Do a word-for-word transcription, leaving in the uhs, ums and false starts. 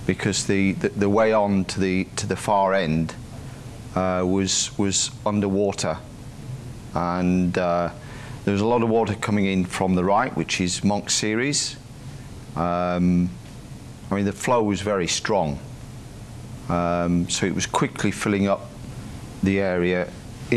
because the, the, the way on to the, to the far end uh, was, was underwater. And uh, there was a lot of water coming in from the right, which is Monk Series. Um, I mean, the flow was very strong. Um, so it was quickly filling up the area